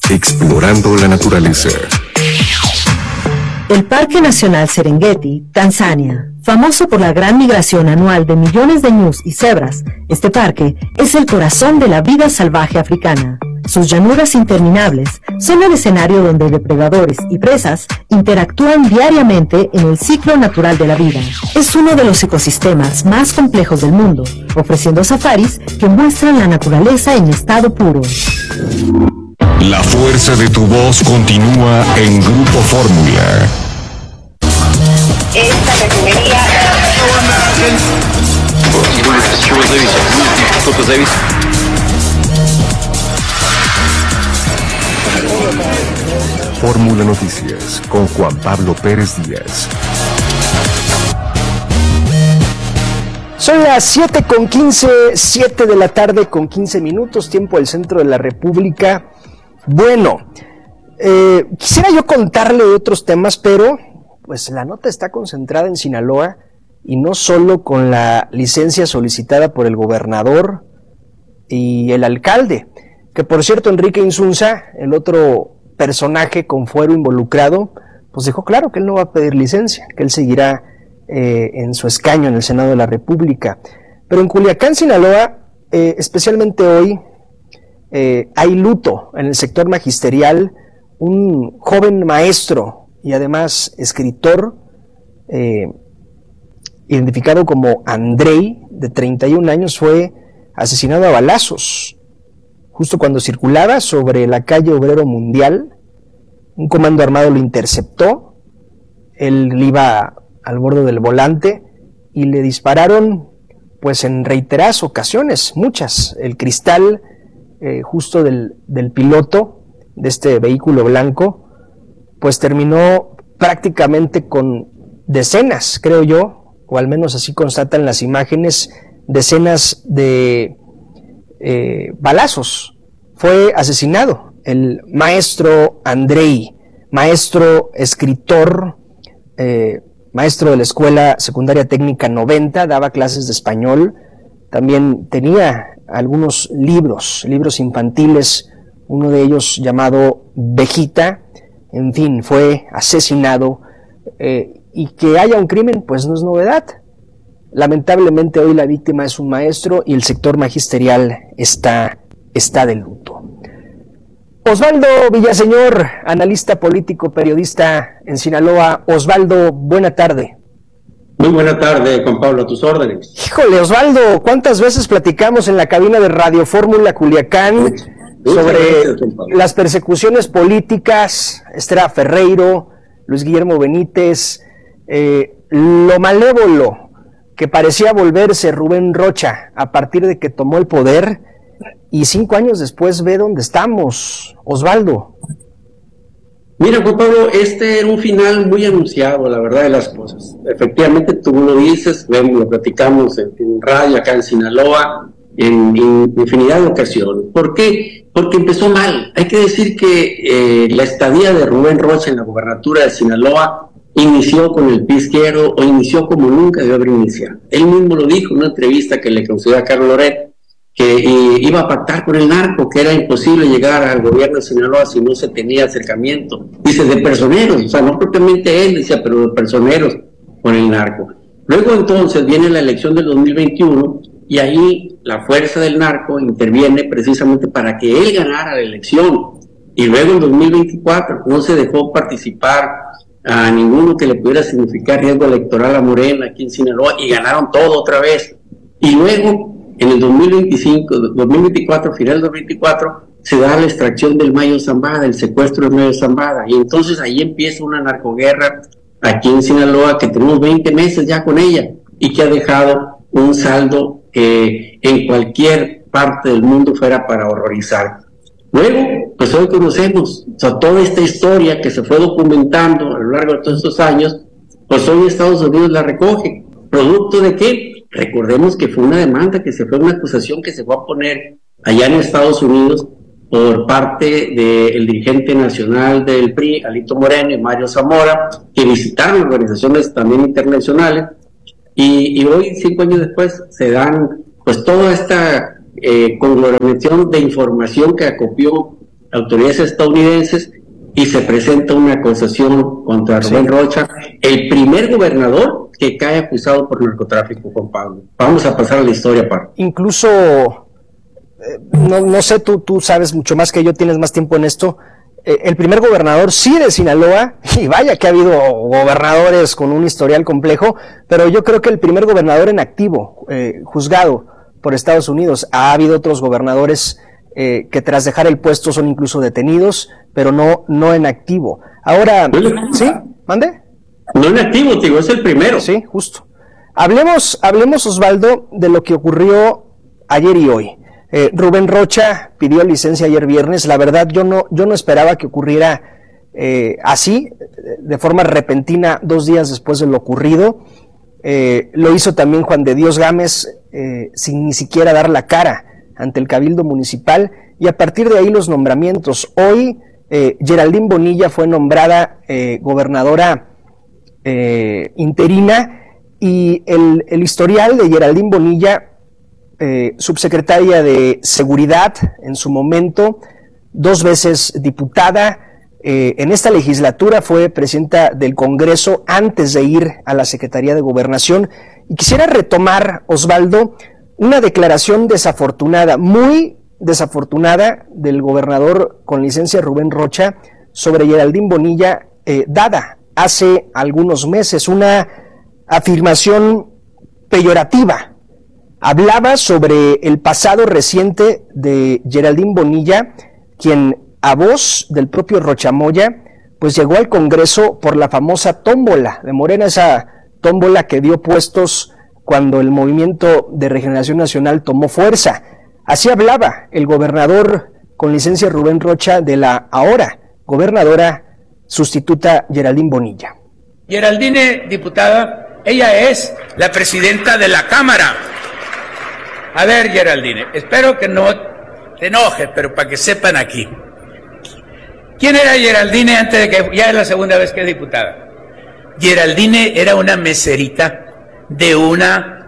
Explorando la naturaleza. El Parque Nacional Serengeti, Tanzania, famoso por la gran migración anual de millones de ñus y cebras, este parque es el corazón de la vida salvaje africana. Sus llanuras interminables son el escenario donde depredadores y presas interactúan diariamente en el ciclo natural de la vida. Es uno de los ecosistemas más complejos del mundo, ofreciendo safaris que muestran la naturaleza en estado puro. La fuerza de tu voz continúa en Grupo Fórmula. Esta refinería... Fórmula Noticias con Juan Pablo Pérez Díaz. Son las 7:15, 7 de la tarde con 15 minutos, tiempo del centro de la República. Bueno, quisiera yo contarle de otros temas, pero pues la nota está concentrada en Sinaloa y no solo con la licencia solicitada por el gobernador y el alcalde, que por cierto Enrique Insunza, el otro personaje con fuero involucrado, pues dejó claro que él no va a pedir licencia, que él seguirá en su escaño en el Senado de la República. Pero en Culiacán, Sinaloa, especialmente hoy, hay luto en el sector magisterial. Un joven maestro y además escritor, identificado como Andrei, de 31 años, fue asesinado a balazos justo cuando circulaba sobre la calle Obrero Mundial. Un comando armado lo interceptó, él iba al borde del volante y le dispararon pues en reiteradas ocasiones, muchas. El cristal justo del piloto de este vehículo blanco pues terminó prácticamente con decenas, creo yo, o al menos así constatan las imágenes, decenas de balazos. Fue asesinado el maestro Andrei, maestro escritor, maestro de la Escuela Secundaria Técnica 90, daba clases de español, también tenía algunos libros infantiles, uno de ellos llamado Vejita. En fin, fue asesinado, y que haya un crimen pues no es novedad. Lamentablemente hoy la víctima es un maestro y el sector magisterial está de luto. Osvaldo Villaseñor, analista político, periodista en Sinaloa. Osvaldo, buena tarde. Muy buena tarde, Juan Pablo, a tus órdenes. Híjole, Osvaldo, ¿cuántas veces platicamos en la cabina de Radio Fórmula Culiacán sobre las persecuciones políticas? Estera Ferreiro, Luis Guillermo Benítez, lo malévolo que parecía volverse Rubén Rocha a partir de que tomó el poder, y 5 años después ve dónde estamos, Osvaldo. Mira, Juan Pablo, este era un final muy anunciado, la verdad de las cosas. Efectivamente, tú lo dices, lo platicamos en radio acá en Sinaloa, en infinidad de ocasiones. ¿Por qué? Porque empezó mal. Hay que decir que la estadía de Rubén Rocha en la gobernatura de Sinaloa inició con el pie izquierdo, o inició como nunca debió haber iniciado. Él mismo lo dijo en una entrevista que le concedió a Carlos Loret, que iba a pactar con el narco, que era imposible llegar al gobierno de Sinaloa si no se tenía acercamiento. Dice, de personeros, o sea, no propiamente él, decía, pero de personeros con el narco. Luego entonces viene la elección del 2021, y ahí la fuerza del narco interviene precisamente para que él ganara la elección. Y luego en 2024 no se dejó participar a ninguno que le pudiera significar riesgo electoral a Morena aquí en Sinaloa, y ganaron todo otra vez. Y luego en el 2024, final del 2024, se da la extracción del Mayo Zambada, el secuestro del Mayo Zambada, y entonces ahí empieza una narcoguerra aquí en Sinaloa, que tenemos 20 meses ya con ella, y que ha dejado un saldo que en cualquier parte del mundo fuera para horrorizar. Luego, pues hoy conocemos, o sea, toda esta historia que se fue documentando a lo largo de todos estos años, pues hoy Estados Unidos la recoge. ¿Producto de qué? Recordemos que fue una demanda, que se fue una acusación que se fue a poner allá en Estados Unidos por parte del dirigente nacional del PRI, Alito Moreno, y Mario Zamora, que visitaron organizaciones también internacionales, y hoy, 5 años después, se dan pues toda esta conglomeración de información que acopió autoridades estadounidenses y se presenta una acusación contra Rubén Rocha, el primer gobernador que cae acusado por narcotráfico, Juan Pablo. Vamos a pasar a la historia, Pablo. Incluso, no sé, tú sabes mucho más que yo, tienes más tiempo en esto, el primer gobernador sí de Sinaloa, y vaya que ha habido gobernadores con un historial complejo, pero yo creo que el primer gobernador en activo, juzgado por Estados Unidos. Ha habido otros gobernadores que tras dejar el puesto son incluso detenidos, pero no en activo. Ahora, ¿sí? ¿Mande? No en activo, digo, es el primero. Sí, justo. Hablemos, Osvaldo, de lo que ocurrió ayer y hoy. Rubén Rocha pidió licencia ayer viernes. La verdad, yo no esperaba que ocurriera así, de forma repentina, 2 días después de lo ocurrido. Lo hizo también Juan de Dios Gámez, sin ni siquiera dar la cara ante el Cabildo Municipal, y a partir de ahí los nombramientos. Hoy, Geraldine Bonilla fue nombrada gobernadora interina, y el historial de Geraldine Bonilla, subsecretaria de Seguridad en su momento, 2 veces diputada, en esta legislatura fue presidenta del Congreso antes de ir a la Secretaría de Gobernación. Y quisiera retomar, Osvaldo, una declaración desafortunada, muy desafortunada, del gobernador con licencia Rubén Rocha sobre Geraldine Bonilla, dada hace algunos meses, una afirmación peyorativa. Hablaba sobre el pasado reciente de Geraldine Bonilla, quien, a voz del propio Rochamoya, pues llegó al Congreso por la famosa tómbola de Morena, esa tómbola que dio puestos cuando el Movimiento de Regeneración Nacional tomó fuerza. Así hablaba el gobernador con licencia Rubén Rocha de la ahora gobernadora sustituta Geraldine Bonilla. Geraldine, diputada, ella es la presidenta de la Cámara. A ver, Geraldine, espero que no te enojes, pero para que sepan aquí. ¿Quién era Geraldine antes de que ya es la segunda vez que es diputada? Geraldine era una meserita de una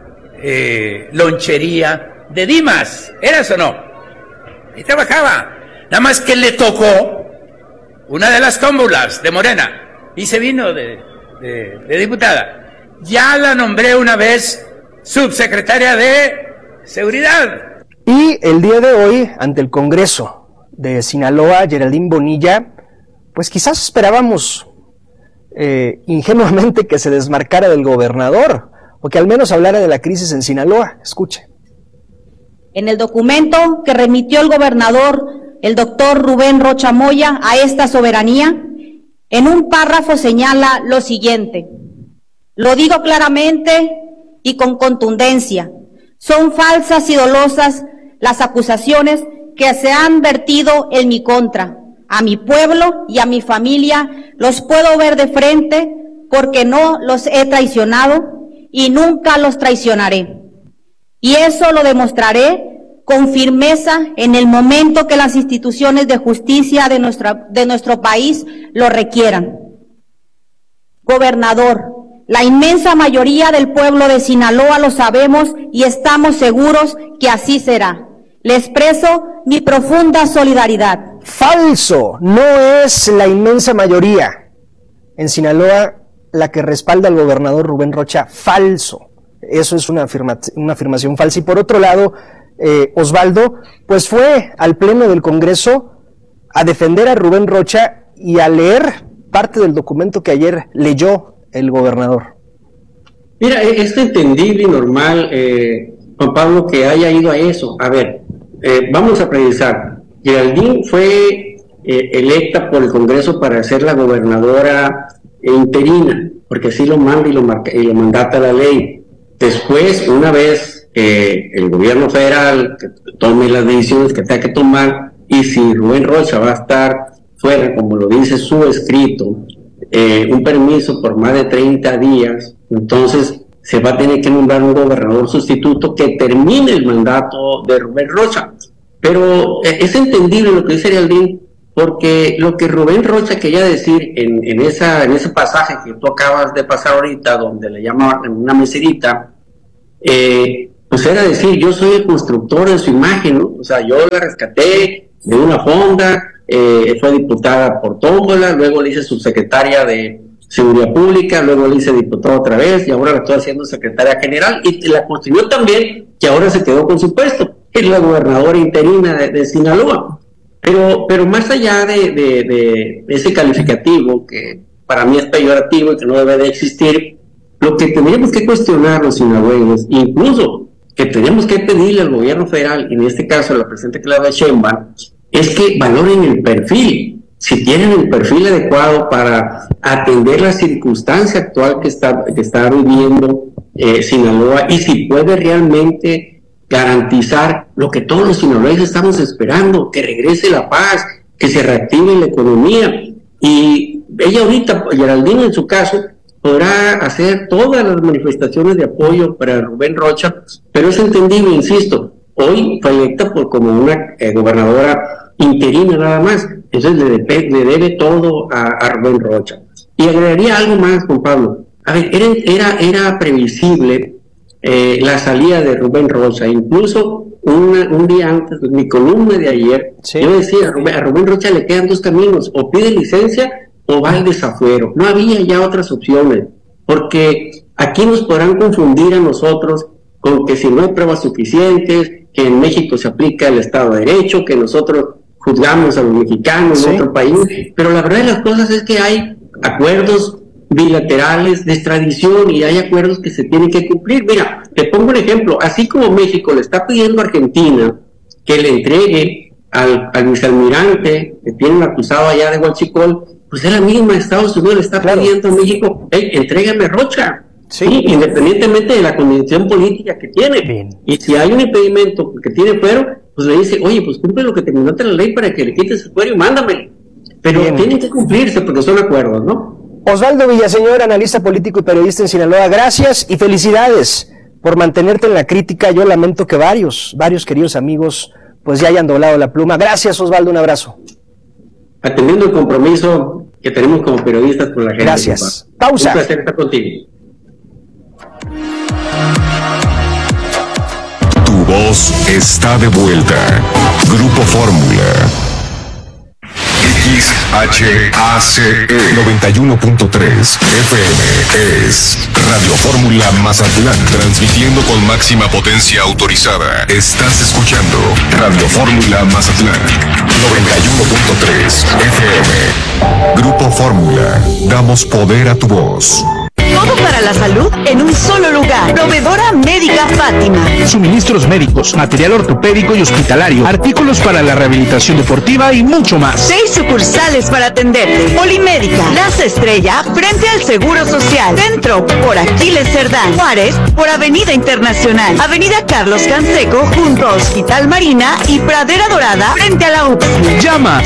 lonchería de Dimas, ¿eras o no? Y trabajaba, nada más que le tocó una de las tómbolas de Morena y se vino de diputada. Ya la nombré una vez subsecretaria de Seguridad. Y el día de hoy, ante el Congreso de Sinaloa, Geraldine Bonilla, pues quizás esperábamos ingenuamente que se desmarcara del gobernador, o que al menos hablara de la crisis en Sinaloa. Escuche. En el documento que remitió el gobernador, el doctor Rubén Rocha Moya, a esta soberanía, en un párrafo señala lo siguiente: lo digo claramente y con contundencia, son falsas y dolosas las acusaciones que se han vertido en mi contra. A mi pueblo y a mi familia los puedo ver de frente porque no los he traicionado y nunca los traicionaré. Y eso lo demostraré con firmeza en el momento que las instituciones de justicia de nuestro país lo requieran. Gobernador, la inmensa mayoría del pueblo de Sinaloa lo sabemos y estamos seguros que así será. Le expreso mi profunda solidaridad. Falso, no es la inmensa mayoría en Sinaloa la que respalda al gobernador Rubén Rocha. Falso, eso es una afirmación falsa. Y por otro lado, Osvaldo, pues fue al pleno del Congreso a defender a Rubén Rocha y a leer parte del documento que ayer leyó el gobernador. Mira, es entendible y normal, Juan Pablo, que haya ido a eso. A ver, vamos a precisar. Geraldine fue electa por el Congreso para ser la gobernadora interina, porque así lo manda y lo mandata la ley. Después, una vez el gobierno federal tome las decisiones que tenga que tomar, y si Rubén Rocha va a estar fuera, como lo dice su escrito, un permiso por más de 30 días, entonces se va a tener que nombrar un gobernador sustituto que termine el mandato de Rubén Rocha. Pero es entendible lo que dice Geraldine, porque lo que Rubén Rocha quería decir en ese pasaje que tú acabas de pasar ahorita, donde le llamaban una meserita, pues era decir, yo soy el constructor de su imagen, ¿no? O sea, yo la rescaté, de una fonda, fue diputada por tómbola, luego le hice subsecretaria de Seguridad Pública, luego le hice diputada otra vez y ahora la estoy haciendo secretaria general, y la construyó también, que ahora se quedó con su puesto, es la gobernadora interina de Sinaloa. Pero más allá de ese calificativo, que para mí es peyorativo y que no debe de existir, lo que tendríamos que cuestionar los sinaloenses, incluso que tenemos que pedirle al gobierno federal, en este caso a la presidenta Claudia Sheinbaum, es que valoren el perfil, si tienen el perfil adecuado para atender la circunstancia actual que está viviendo Sinaloa, y si puede realmente garantizar lo que todos los sinaloenses estamos esperando, que regrese la paz, que se reactive la economía. Y ella ahorita, Geraldine en su caso, podrá hacer todas las manifestaciones de apoyo para Rubén Rocha, pero es entendible, insisto, hoy fue electa como una gobernadora interina nada más, entonces le debe todo a Rubén Rocha. Y agregaría algo más, Juan Pablo. A ver, era previsible la salida de Rubén Rocha, incluso un día antes de mi columna de ayer, sí, yo decía, a Rubén Rocha le quedan dos caminos, o pide licencia o va al desafuero. No había ya otras opciones, porque aquí nos podrán confundir a nosotros con que si no hay pruebas suficientes, que en México se aplica el Estado de Derecho, que nosotros juzgamos a los mexicanos en otro país, pero la verdad de las cosas es que hay acuerdos bilaterales de extradición y hay acuerdos que se tienen que cumplir. Mira, te pongo un ejemplo, así como México le está pidiendo a Argentina que le entregue al vicealmirante que tienen acusado allá de Huachicol, pues es la misma Estados Unidos le está pidiendo a México, entrégame Rocha, independientemente de la condición política que tiene. Bien. Y si hay un impedimento que tiene fuero, pues le dice, oye, pues cumple lo que te mandó la ley para que le quites el fuero y mándame. Pero tienen que cumplirse porque son acuerdos, ¿no? Osvaldo Villaseñor, analista político y periodista en Sinaloa, gracias y felicidades por mantenerte en la crítica. Yo lamento que varios queridos amigos pues ya hayan doblado la pluma. Gracias, Osvaldo, un abrazo. Atendiendo el compromiso que tenemos como periodistas con la gente. Gracias. Pausa. Un placer estar contigo. Tu voz está de vuelta. Grupo Fórmula. XHACE 91.3 FM es Radio Fórmula Mazatlán, transmitiendo con máxima potencia autorizada. Estás escuchando Radio Fórmula Mazatlán 91.3 FM. Grupo Fórmula, damos poder a tu voz. Todo para la salud en un solo lugar. Proveedora Médica Fátima. Suministros médicos, material ortopédico y hospitalario, artículos para la rehabilitación deportiva y mucho más. 6 sucursales para atenderte. Polimédica, Plaza Estrella, frente al Seguro Social. Centro, por Aquiles Cerdán. Juárez, por Avenida Internacional. Avenida Carlos Canseco, junto a Hospital Marina y Pradera Dorada, frente a la UPSI. Llama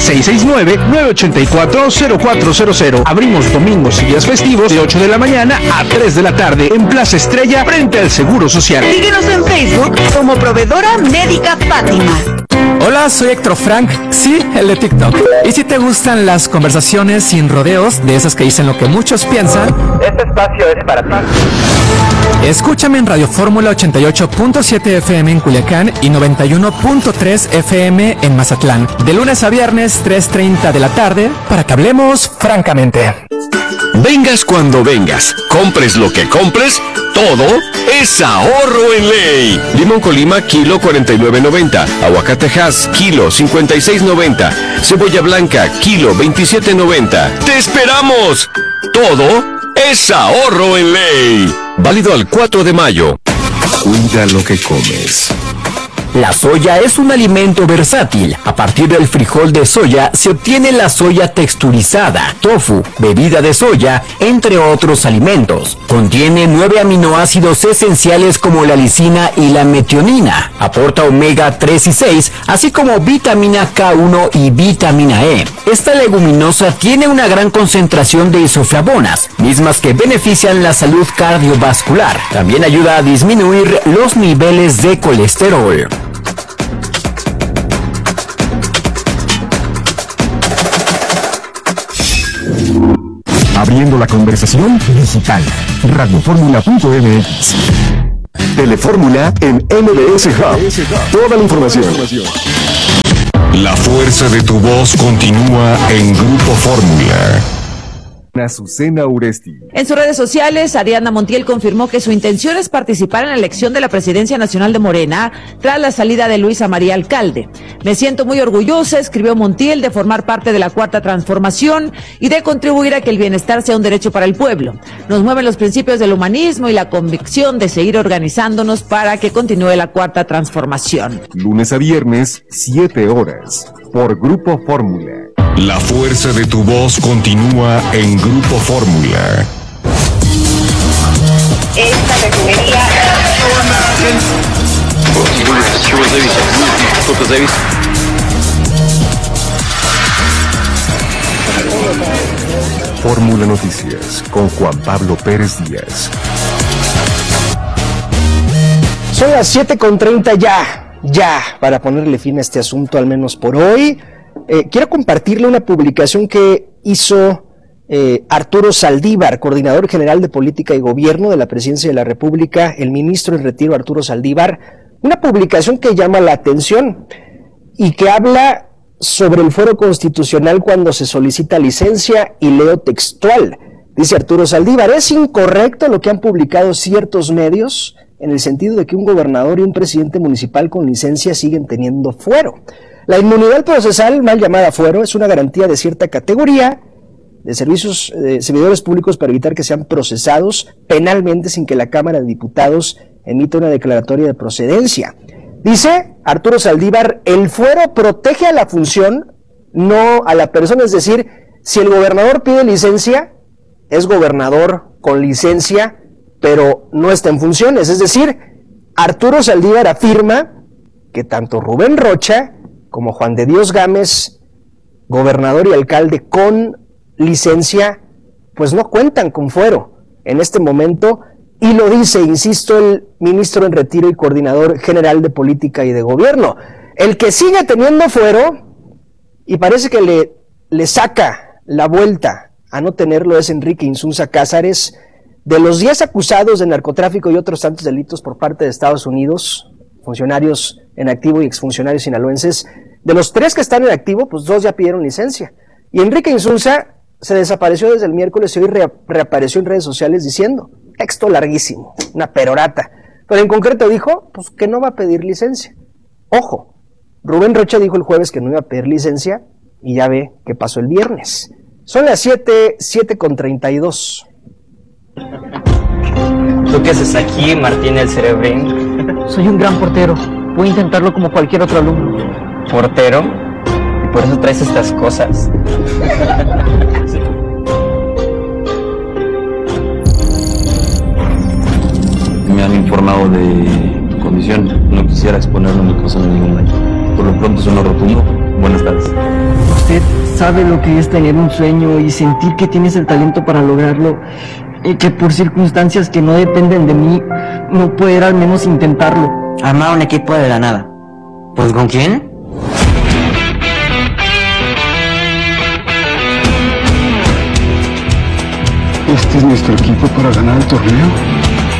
669-984-0400. Abrimos domingos y días festivos de 8 de la mañana a 3 de la tarde en Plaza Estrella frente al Seguro Social. Síguenos en Facebook como Proveedora Médica Fátima. Hola, soy Héctor Frank, sí, el de TikTok. Y si te gustan las conversaciones sin rodeos, de esas que dicen lo que muchos piensan, este espacio es para ti. Escúchame en Radio Fórmula 88.7 FM en Culiacán y 91.3 FM en Mazatlán, de lunes a viernes 3:30 de la tarde, para que hablemos francamente. Vengas cuando vengas, compres lo que compres, todo es ahorro en ley. Limón Colima, kilo 49.90. Aguacate Hass, kilo 56.90. Cebolla blanca, kilo 27.90. ¡Te esperamos! Todo es ahorro en ley. Válido al 4 de mayo. Cuida lo que comes. La soya es un alimento versátil. A partir del frijol de soya se obtiene la soya texturizada, tofu, bebida de soya, entre otros alimentos. Contiene 9 aminoácidos esenciales como la lisina y la metionina. Aporta omega 3 y 6, así como vitamina K1 y vitamina E. Esta leguminosa tiene una gran concentración de isoflavonas, mismas que benefician la salud cardiovascular. También ayuda a disminuir los niveles de colesterol. Abriendo la conversación digital. Radioformula.mx. Telefórmula en MBS Hub. Toda la información. La fuerza de tu voz continúa en Grupo Fórmula. Azucena Uresti. En sus redes sociales, Ariadna Montiel confirmó que su intención es participar en la elección de la presidencia nacional de Morena tras la salida de Luisa María Alcalde. Me siento muy orgullosa, escribió Montiel, de formar parte de la Cuarta Transformación y de contribuir a que el bienestar sea un derecho para el pueblo. Nos mueven los principios del humanismo y la convicción de seguir organizándonos para que continúe la Cuarta Transformación. Lunes a viernes, 7 horas, por Grupo Fórmula. La fuerza de tu voz continúa en Grupo Fórmula. Esta refinería... Fórmula Noticias con Juan Pablo Pérez Díaz. Son las 7:30 ya, para ponerle fin a este asunto, al menos por hoy. Quiero compartirle una publicación que hizo Arturo Saldívar, coordinador general de Política y Gobierno de la Presidencia de la República, el ministro en retiro Arturo Saldívar, una publicación que llama la atención y que habla sobre el fuero constitucional cuando se solicita licencia, y leo textual. Dice Arturo Saldívar: es incorrecto lo que han publicado ciertos medios en el sentido de que un gobernador y un presidente municipal con licencia siguen teniendo fuero. La inmunidad procesal, mal llamada fuero, es una garantía de cierta categoría de servidores públicos para evitar que sean procesados penalmente sin que la Cámara de Diputados emita una declaratoria de procedencia. Dice Arturo Saldívar: el fuero protege a la función, no a la persona. Es decir, si el gobernador pide licencia, es gobernador con licencia, pero no está en funciones. Es decir, Arturo Saldívar afirma que tanto Rubén Rocha como Juan de Dios Gámez, gobernador y alcalde con licencia, pues no cuentan con fuero en este momento, y lo dice, insisto, el ministro en retiro y coordinador general de Política y de Gobierno. El que sigue teniendo fuero, y parece que le saca la vuelta a no tenerlo, es Enrique Insunza Cázares. De los 10 acusados de narcotráfico y otros tantos delitos por parte de Estados Unidos, funcionarios en activo y exfuncionarios sinaloenses, de los 3 que están en activo, pues 2 ya pidieron licencia. Y Enrique Insunza se desapareció desde el miércoles y hoy reapareció en redes sociales diciendo, texto larguísimo, una perorata, pero en concreto dijo pues que no va a pedir licencia. Ojo, Rubén Rocha dijo el jueves que no iba a pedir licencia y ya ve qué pasó el viernes. Son las 7:32. ¿Tú qué haces aquí, Martín el Cerebrín? Soy un gran portero. Voy a intentarlo como cualquier otro alumno. ¿Portero? ¿Y por eso traes estas cosas? Me han informado de tu condición. No quisiera exponerlo ni causar ningún daño. Por lo pronto sueno rotundo. Buenas tardes. Usted sabe lo que es tener un sueño y sentir que tienes el talento para lograrlo, y que por circunstancias que no dependen de mí, no poder al menos intentarlo. Armar un equipo de la nada. ¿Pues con quién? Este es nuestro equipo para ganar el torneo.